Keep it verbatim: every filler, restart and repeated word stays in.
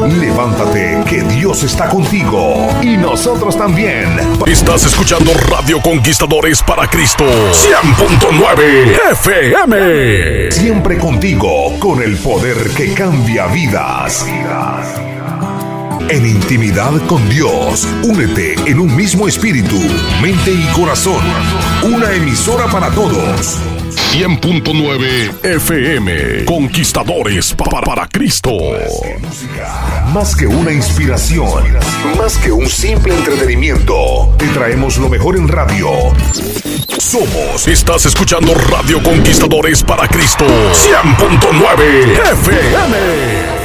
Levántate, que Dios está contigo y nosotros también. Estás escuchando Radio Conquistadores para Cristo cien punto nueve F M. Siempre contigo, con el poder que cambia vidas. En intimidad con Dios, únete en un mismo espíritu, mente y corazón. Una emisora para todos. cien punto nueve F M. Conquistadores pa- para Cristo. Más que una inspiración, más que un simple entretenimiento, te traemos lo mejor en radio. Somos. Estás escuchando Radio Conquistadores para Cristo cien punto nueve F M.